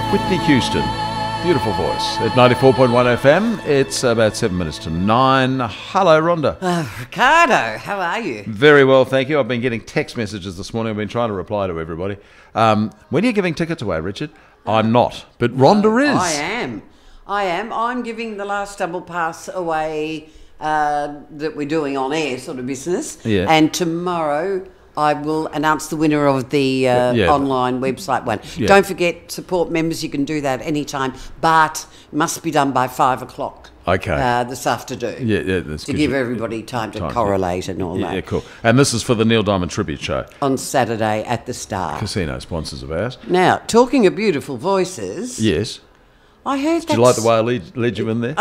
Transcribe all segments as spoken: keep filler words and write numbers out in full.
Whitney Houston, beautiful voice. At ninety-four point one F M, it's about seven minutes to nine. Hello, Rhonda. Uh, Ricardo, how are you? Very well, thank you. I've been getting text messages this morning. I've been trying to reply to everybody. Um, when are you giving tickets away, Richard? I'm not, but Rhonda is. I am. I am. I'm giving the last double pass away uh, that we're doing on air sort of business. Yeah. And tomorrow I will announce the winner of the uh, Yeah. online website one. Yeah. Don't forget, support members, you can do that anytime, but must be done by five o'clock. Okay. Uh, this afternoon. Yeah, yeah, that's to good. give everybody time to Time, correlate and all Yeah, that. yeah, cool. And this is for the Neil Diamond Tribute Show. On Saturday at the Star. Casino sponsors of ours. Now, talking of beautiful voices, Yes. I heard Did you like the way I led, led you in there? Oh,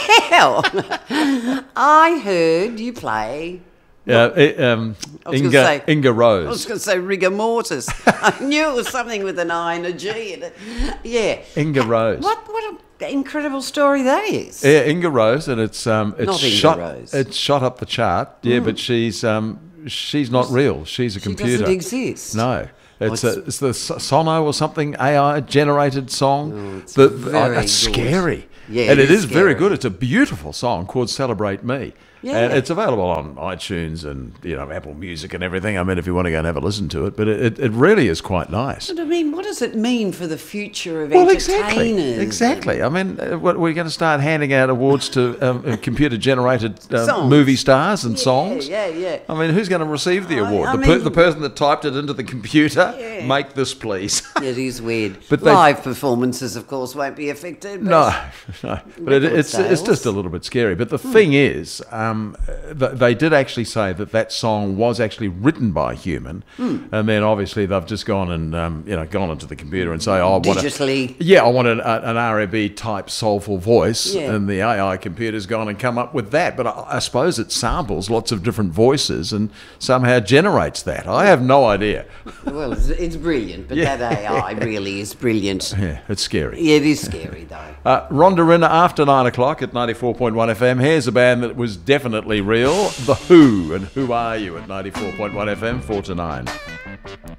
yeah. I heard you play. Yeah, uh, um, I was Inga, gonna say- Inga I was Rose. going to say rigor mortis. I knew it was something with an I and a G in it. Yeah. Inga Rose. What what an incredible story that is. Yeah, Inga Rose, and it's um, it's Not Inga shot. Rose. It's shot up the chart. Yeah, but she's um, she's not real. She's a She computer. doesn't exist. No. It's, Oh, a, it's the so- Sono or something A I generated song. Oh, it's that very uh, it's good. scary. Yeah, and it it is is very scary. good. It's a beautiful song called "Celebrate Me." Yeah. And it's available on iTunes and you know Apple Music and everything. I mean, if you want to go and have a listen to it, but it, it, it really is quite nice. But I mean, what does it mean for the future of Well, exactly, entertainers? exactly. I mean, uh, what, we're going to start handing out awards to um, uh, computer-generated um, Songs. movie stars and Yeah, songs. yeah, yeah. I mean, who's going to receive the I- award? I the, per- mean- the person that typed it into the computer. Yeah. Make this, please. It is weird. But they- Live performances, of course, won't be affected. But No, no. But it, Record it's it's sales. just a little bit scary. But the thing is, um, th- they did actually say that that song was actually written by a human, and then obviously they've just gone and um, you know gone into the computer and say, "Oh, I want a, Digitally. yeah, I want an, a- an R and B type soulful voice," Yeah. and the A I computer's gone and come up with that. But I, I suppose it samples lots of different voices and somehow generates that. I have no idea. Well, it's, it's brilliant, but Yeah. that A I really is brilliant. Yeah, it's scary. Yeah, it is scary, though. Uh, Rhonda Rinner after nine o'clock at ninety-four point one F M. Here's a band that was definitely real, The Who. And who are you at ninety-four point one F M, four to nine.